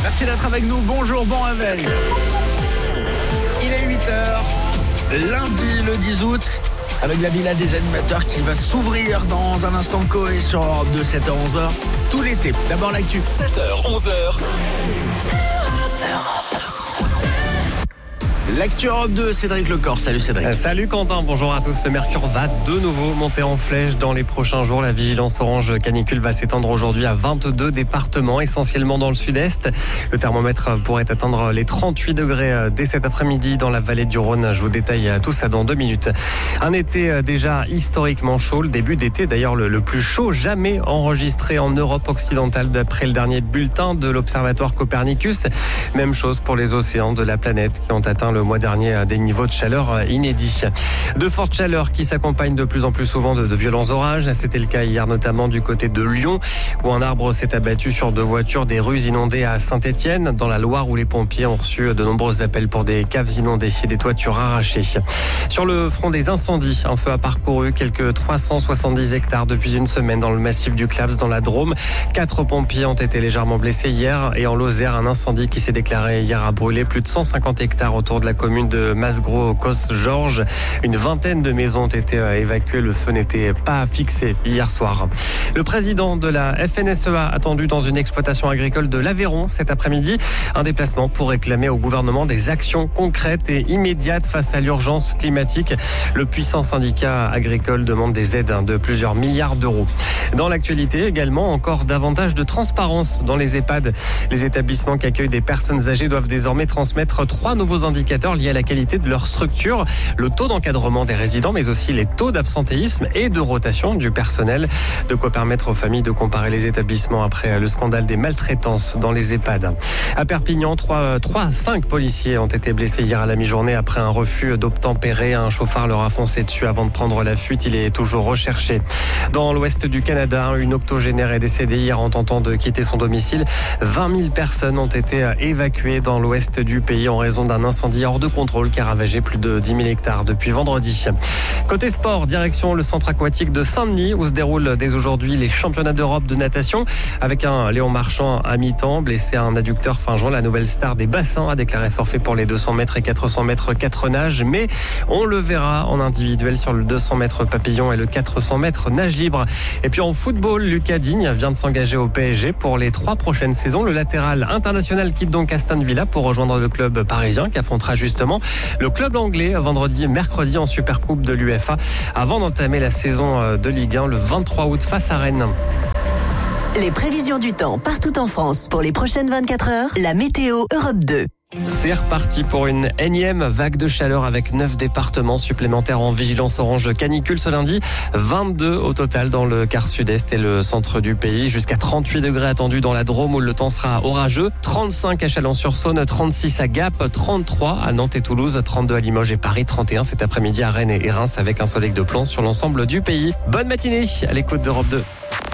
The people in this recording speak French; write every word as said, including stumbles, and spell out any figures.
Merci d'être avec nous. Bonjour, bon réveil. Il est huit heures, lundi le dix août, avec la villa des animateurs qui va s'ouvrir dans un instant. Coé sur Europe deux, sept heures onze heures, tout l'été. D'abord l'actu. sept heures onze heures. L'actu Europe deux, Cédric Lecor. Salut Cédric. Euh, salut Quentin, bonjour à tous. Le mercure va de nouveau monter en flèche dans les prochains jours. La vigilance orange canicule va s'étendre aujourd'hui à vingt-deux départements, essentiellement dans le sud-est. Le thermomètre pourrait atteindre les trente-huit degrés dès cet après-midi dans la vallée du Rhône. Je vous détaille tout ça dans deux minutes. Un été déjà historiquement chaud, le début d'été d'ailleurs le, le plus chaud jamais enregistré en Europe occidentale d'après le dernier bulletin de l'Observatoire Copernicus. Même chose pour les océans de la planète qui ont atteint le le mois dernier des niveaux de chaleur inédits. De fortes chaleurs qui s'accompagnent de plus en plus souvent de, de violents orages. C'était le cas hier notamment du côté de Lyon où un arbre s'est abattu sur deux voitures, des rues inondées à Saint-Étienne, dans la Loire où les pompiers ont reçu de nombreux appels pour des caves inondées et des toitures arrachées. Sur le front des incendies, un feu a parcouru quelques trois cent soixante-dix hectares depuis une semaine dans le massif du Claves dans la Drôme. Quatre pompiers ont été légèrement blessés hier et en Lozère, un incendie qui s'est déclaré hier a brûlé plus de cent cinquante hectares autour de la commune de Masgros-Cos-Georges. Une vingtaine de maisons ont été évacuées. Le feu n'était pas fixé hier soir. Le président de la F N S E A attendu dans une exploitation agricole de l'Aveyron cet après-midi. Un déplacement pour réclamer au gouvernement des actions concrètes et immédiates face à l'urgence climatique. Le puissant syndicat agricole demande des aides de plusieurs milliards d'euros. Dans l'actualité également, encore davantage de transparence dans les EHPAD. Les établissements qui accueillent des personnes âgées doivent désormais transmettre trois nouveaux indicateurs liés à la qualité de leur structure. Le taux d'encadrement des résidents, mais aussi les taux d'absentéisme et de rotation du personnel. De quoi permettre aux familles de comparer les établissements après le scandale des maltraitances dans les EHPAD. À Perpignan, trois, trois, cinq policiers ont été blessés hier à la mi-journée après un refus d'obtempérer. Un chauffard leur a foncé dessus avant de prendre la fuite. Il est toujours recherché. Dans l'ouest du Canada, une octogénaire est décédée hier en tentant de quitter son domicile. vingt mille personnes ont été évacuées dans l'ouest du pays en raison d'un incendie hors de contrôle qui a ravagé plus de dix mille hectares depuis vendredi. Côté sport, direction le centre aquatique de Saint-Denis où se déroulent dès aujourd'hui les championnats d'Europe de natation avec un Léon Marchand à mi-temps blessé à un adducteur fin juin. La nouvelle star des bassins a déclaré forfait pour les deux cents mètres et quatre cents mètres quatre nages, mais on le verra en individuel sur le deux cents mètres papillon et le quatre cents mètres nage libre. Et puis en football, Lucas Digne vient de s'engager au P S G pour les trois prochaines saisons. Le latéral international quitte donc Aston Villa pour rejoindre le club parisien qui affrontera justement le club anglais vendredi et mercredi en Supercoupe de l'U F A avant d'entamer la saison de Ligue un le vingt-trois août face à Rennes. Les prévisions du temps partout en France pour les prochaines vingt-quatre heures, la météo Europe deux. C'est reparti pour une énième vague de chaleur avec neuf départements supplémentaires en vigilance orange canicule ce lundi. vingt-deux au total dans le quart sud-est et le centre du pays. Jusqu'à trente-huit degrés attendus dans la Drôme où le temps sera orageux. trente-cinq à Chalon-sur-Saône, trente-six à Gap, trente-trois à Nantes et Toulouse, trente-deux à Limoges et Paris, trente et un cet après-midi à Rennes et Reims avec un soleil de plomb sur l'ensemble du pays. Bonne matinée à l'écoute d'Europe deux.